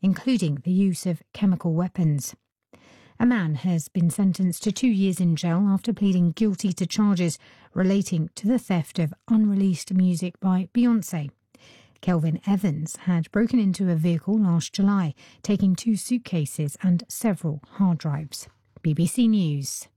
including the use of chemical weapons. A man has been sentenced to 2 years in jail after pleading guilty to charges relating to the theft of unreleased music by Beyoncé. Kelvin Evans had broken into a vehicle last July, taking 2 suitcases and several hard drives. BBC News.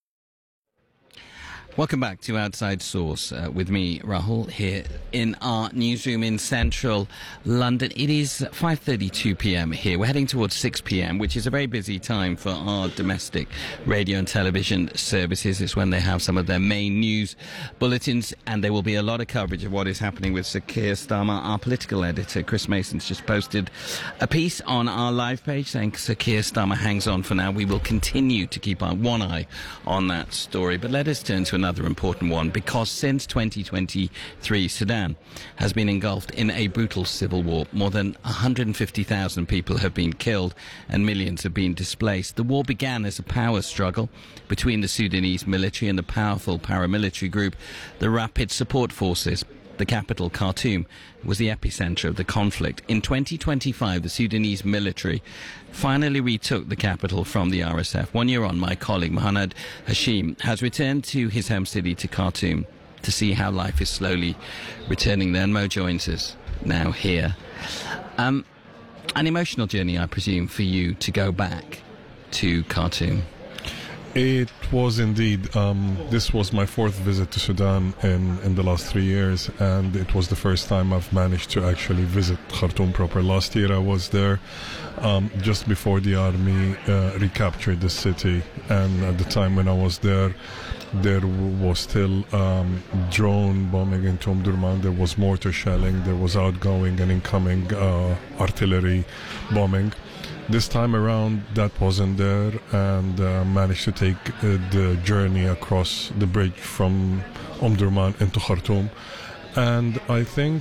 Welcome back to Outside Source with me, Rahul, here in our newsroom in central London. It is 5:32 p.m. here. We're heading towards 6 p.m., which is a very busy time for our domestic radio and television services. It's when they have some of their main news bulletins, and there will be a lot of coverage of what is happening with Sir Keir Starmer. Our political editor, Chris Mason's just posted a piece on our live page saying Sir Keir Starmer hangs on for now. We will continue to keep one eye on that story. But let us turn to another important one, because since 2023, Sudan has been engulfed in a brutal civil war. More than 150,000 people have been killed and millions have been displaced. The war began as a power struggle between the Sudanese military and the powerful paramilitary group, the Rapid Support Forces. The capital, Khartoum, was the epicenter of the conflict. In 2025, the Sudanese military finally retook the capital from the RSF. 1 year on, my colleague Mohamed Hashim has returned to his home city, to Khartoum, to see how life is slowly returning there. And Mo joins us now here. An emotional journey, I presume, for you to go back to Khartoum. It was indeed. This was my 4th visit to Sudan in the last 3 years, and it was the first time I've managed to actually visit Khartoum proper. Last year I was there just before the army recaptured the city, and at the time when I was there was still drone bombing into Omdurman, there was mortar shelling, there was outgoing and incoming artillery bombing. This time around, that wasn't there, and managed to take the journey across the bridge from Omdurman into Khartoum. And I think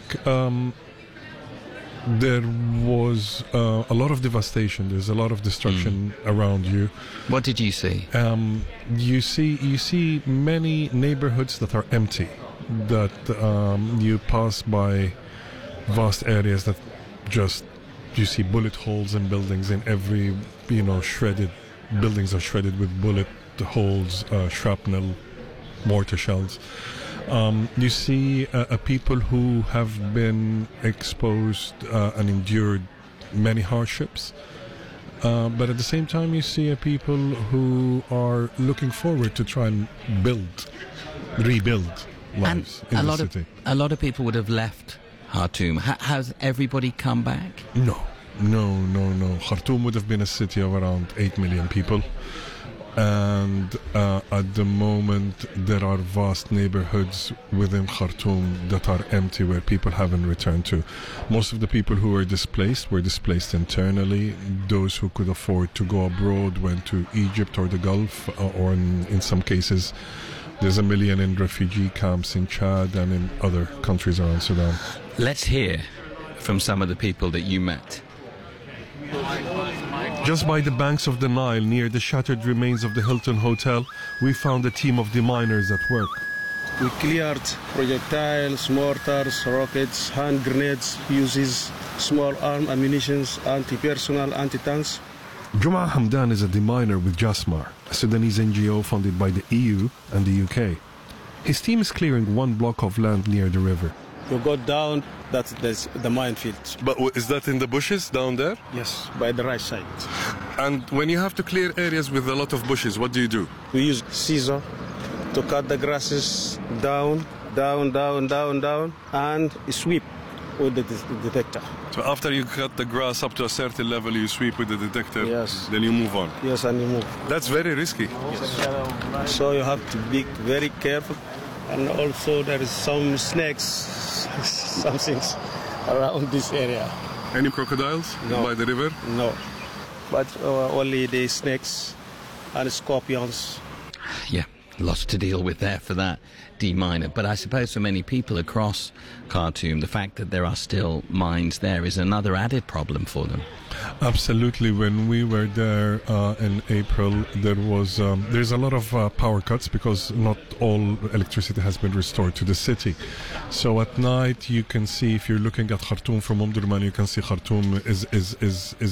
there was a lot of devastation. There's a lot of destruction around you. What did you see? You see many neighborhoods that are empty, that you pass by vast areas that just... You see bullet holes in buildings in every, shredded. Buildings are shredded with bullet holes, shrapnel, mortar shells. You see people who have been exposed and endured many hardships. But at the same time, you see people who are looking forward to try and rebuild lives in the city. A lot of people would have left Khartoum. Has everybody come back? No. Khartoum would have been a city of around 8 million people. And at the moment, there are vast neighborhoods within Khartoum that are empty, where people haven't returned to. Most of the people who were displaced internally. Those who could afford to go abroad went to Egypt or the Gulf, or in some cases, there's 1 million in refugee camps in Chad and in other countries around Sudan. Let's hear from some of the people that you met. Just by the banks of the Nile, near the shattered remains of the Hilton Hotel, we found a team of deminers at work. We cleared projectiles, mortars, rockets, hand grenades, fuses, small arm ammunition, anti-personnel, anti-tanks. Juma Hamdan is a deminer with Jasmar, a Sudanese NGO funded by the EU and the UK. His team is clearing 1 block of land near the river. You go down, that's the minefield. But is that in the bushes down there? Yes, by the right side. And when you have to clear areas with a lot of bushes, what do you do? We use scissor to cut the grasses down, and sweep with the detector. So after you cut the grass up to a certain level, you sweep with the detector, yes. Then you move on. Yes, and you move. That's very risky. Yes. So you have to be very careful. And also there is some snakes, some things around this area. Any crocodiles by the river? No, but only the snakes and scorpions. Yeah, lots to deal with there for that deminer. But I suppose for many people across Khartoum, the fact that there are still mines there is another added problem for them. Absolutely. When we were there in April, there's a lot of power cuts because not all electricity has been restored to the city. So at night you can see, if you're looking at Khartoum from Omdurman, you can see Khartoum is